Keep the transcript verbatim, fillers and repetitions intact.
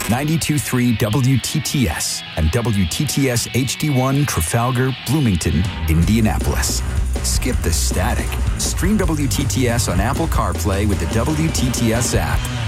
ninety-two point three W T T S and W T T S H D one Trafalgar, Bloomington, Indianapolis. Skip the static. Stream W T T S on Apple CarPlay with the W T T S app.